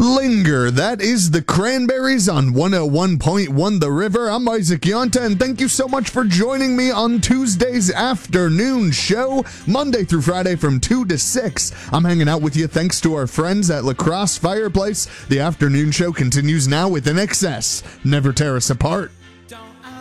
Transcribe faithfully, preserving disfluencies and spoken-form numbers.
Linger. That is the Cranberries on one oh one point one The River. I'm Isaac Yonta, and thank you so much for joining me on Tuesday's afternoon show, Monday through Friday from two to six. I'm hanging out with you thanks to our friends at La Crosse Fireplace. The afternoon show continues now with N X S. Never tear us apart.